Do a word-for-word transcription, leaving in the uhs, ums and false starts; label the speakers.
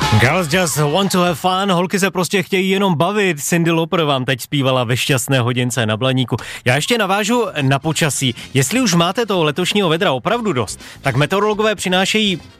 Speaker 1: Girls just want to have fun, holky se prostě chtějí jenom bavit. Cyndi Lauper vám teď zpívala ve šťastné hodince na Blaníku. Já ještě navážu na počasí. Jestli už máte toho letošního vedra opravdu dost, tak meteorologové přinášejí